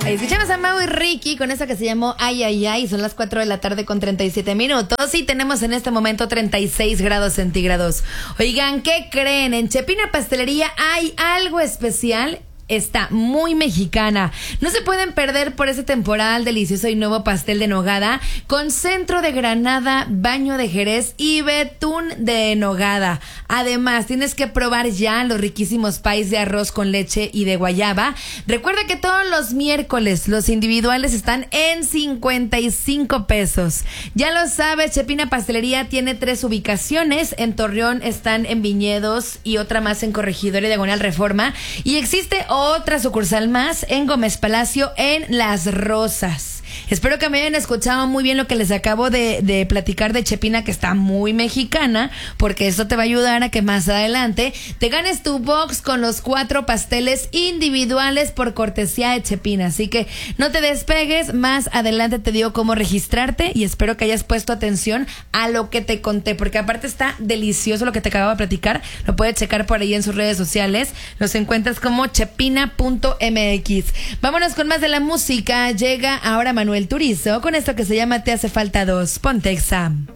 Escuchamos a Mau y Ricky con eso que se llamó Ay, ay, ay. Son las 4 de la tarde con 37 minutos y tenemos en este momento 36 grados centígrados. Oigan, ¿qué creen? En Chepina Pastelería hay algo especial. Está muy mexicana. No se pueden perder por ese temporal delicioso y nuevo pastel de nogada con centro de granada, baño de jerez y betún de nogada. Además, tienes que probar ya los riquísimos pies de arroz con leche y de guayaba. Recuerda que todos los miércoles los individuales están en 55 pesos. Ya lo sabes, Chepina Pastelería tiene 3 ubicaciones. En Torreón están en Viñedos y otra más en Corregidora y Diagonal Reforma. Y existe otra sucursal más en Gómez Palacio en Las Rosas. Espero que me hayan escuchado muy bien lo que les acabo de platicar de Chepina, que está muy mexicana, porque esto te va a ayudar a que más adelante te ganes tu box con los 4 pasteles individuales por cortesía de Chepina. Así que no te despegues, más adelante te digo cómo registrarte y espero que hayas puesto atención a lo que te conté, porque aparte está delicioso lo que te acabo de platicar. Lo puedes checar por ahí en sus redes sociales, los encuentras como chepina.mx. Vámonos con más de la música. Llega ahora Manuel Turizo con esto que se llama Te hace falta 2. Ponte Exa.